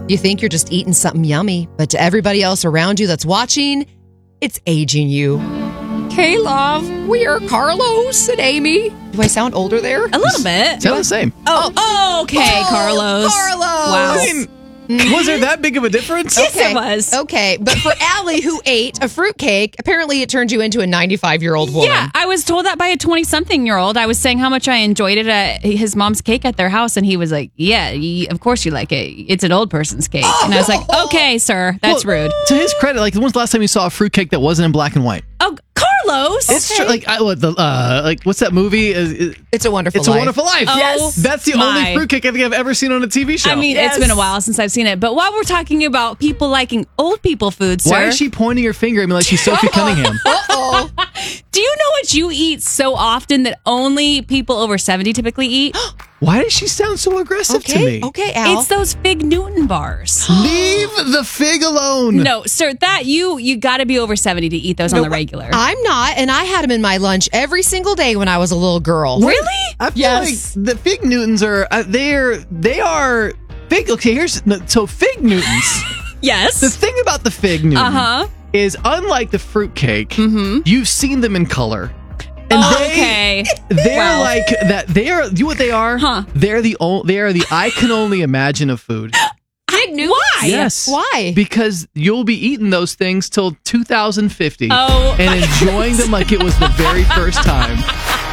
You think you're just eating something yummy, but to everybody else around you that's watching, it's aging you. Okay, love, we are Carlos and Amy. Do I sound older there? A little bit. Sound the same. Oh, okay, Carlos. Carlos. Wow. I mean, was there that big of a difference? Yes, it was. Okay, but for Allie, who ate a fruitcake, apparently it turned you into a 95-year-old woman. Yeah, I was told that by a 20-something-year-old. I was saying how much I enjoyed it at his mom's cake at their house, and he was like, yeah, of course you like it. It's an old person's cake. And I was like, okay, sir, that's rude. To his credit, like, when's the last time you saw a fruitcake that wasn't in black and white? Oh, Carlos! It's true. Like, what's that movie? It's a Wonderful It's Life. a Wonderful Life. Oh, Yes, that's the only fruitcake I think I've ever seen on a TV show. I mean, it's been a while since I've seen it. But while we're talking about people liking old people food, sir. Why is she pointing her finger at me like she's Sophie Cunningham? Uh-oh. Do you know what you eat so often that only people over 70 typically eat? Why does she sound so aggressive to me? Okay, Al. It's those Fig Newton bars. Leave the fig alone. No, sir, that you got to be over 70 to eat those on the regular. I'm not, and I had them in my lunch every single day when I was a little girl. Really? I feel like the Fig Newtons are they are fig. Okay, so Fig Newtons. Yes. The thing about the Fig Newton is, unlike the fruitcake, you've seen them in color. And they're like that. They are. You know what they are? Huh. They are the I can only imagine of food. Fig Newtons? Why? Yes. Why? Because you'll be eating those things till 2050 Oh. and enjoying them like it was the very first time.